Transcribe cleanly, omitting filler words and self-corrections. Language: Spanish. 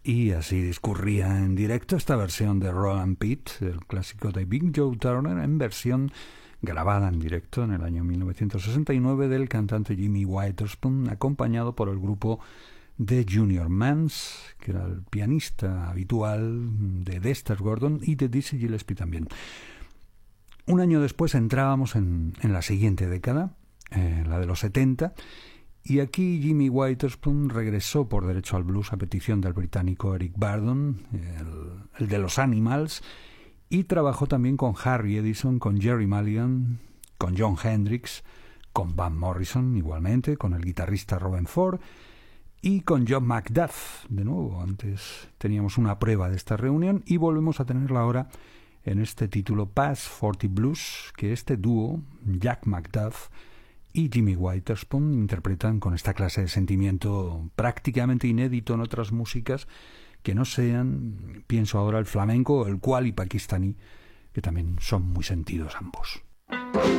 Y así discurría en directo esta versión de Roland Pitt, el clásico de Big Joe Turner, en versión grabada en directo en el año 1969 del cantante Jimmy Witherspoon, acompañado por el grupo de Junior Mans, que era el pianista habitual de Dexter Gordon y de Dizzy Gillespie también. Un año después entrábamos en la siguiente década, la de los 70, y aquí Jimmy Witherspoon regresó por derecho al blues a petición del británico Eric Burdon, el de los Animals, y trabajó también con Harry Edison, con Jerry Mulligan, con Jon Hendricks, con Van Morrison igualmente, con el guitarrista Robben Ford y con John McDuff. De nuevo, antes teníamos una prueba de esta reunión y volvemos a tenerla ahora en este título Past 40 Blues, que este dúo, Jack McDuff y Jimmy Witherspoon, interpretan con esta clase de sentimiento prácticamente inédito en otras músicas que no sean, pienso ahora, el flamenco, el qawwali pakistaní, que también son muy sentidos ambos.